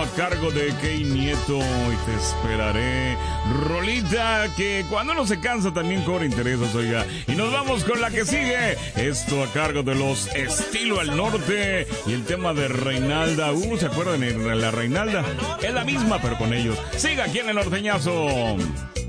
a cargo de Key Nieto y Te Esperaré. Rolita que cuando uno se cansa también cobra intereses, oiga. Y nos vamos con la que sigue. Esto a cargo de los Estilo al Norte y el tema de Reinalda. ¿Se acuerdan de la Reinalda? Es la misma, pero con ellos. Siga aquí en el Norteñazo.